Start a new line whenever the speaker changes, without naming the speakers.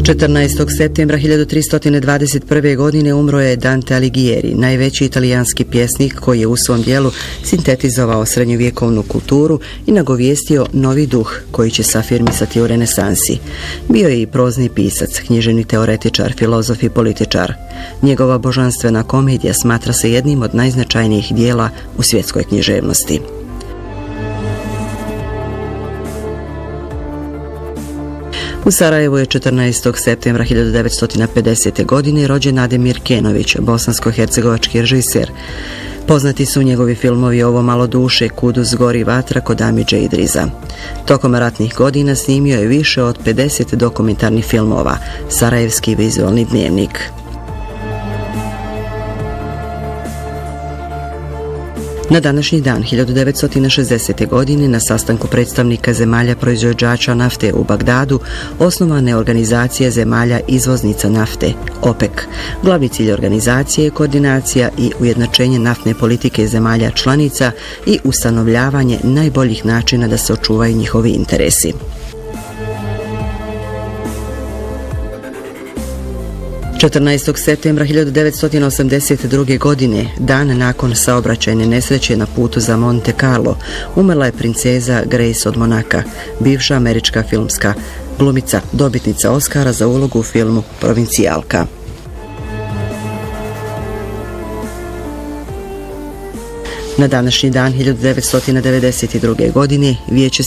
14. septembra 1321. godine umro je Dante Alighieri, najveći italijanski pjesnik koji je u svom dijelu sintetizovao srednjovjekovnu kulturu i nagovijestio novi duh koji će se afirmisati u renesansi. Bio je i prozni pisac, književni teoretičar, filozof i političar. Njegova božanstvena komedija smatra se jednim od najznačajnijih dijela u svjetskoj književnosti. U Sarajevu je 14. septembra 1950. godine rođen Ademir Kenović, bosansko-hercegovački režiser. Poznati su njegovi filmovi Ovo malo duše, Kuduz gori vatra kod Amidže Idriza. Tokom ratnih godina snimio je više od 50 dokumentarnih filmova, Sarajevski vizualni dnevnik. Na današnji dan 1960. godine na sastanku predstavnika zemalja proizvođača nafte u Bagdadu osnovana je organizacija zemalja izvoznica nafte, OPEC. Glavni cilj organizacije je koordinacija i ujednačenje naftne politike zemalja članica i ustanovljavanje najboljih načina da se očuvaju njihovi interesi. 14. septembra 1982. godine, dan nakon saobraćajne nesreće na putu za Monte Carlo, umrla je princeza Grace od Monaka, bivša američka filmska glumica, dobitnica Oscara za ulogu u filmu Provincijalka. Na današnji dan 1992. godine Vijeće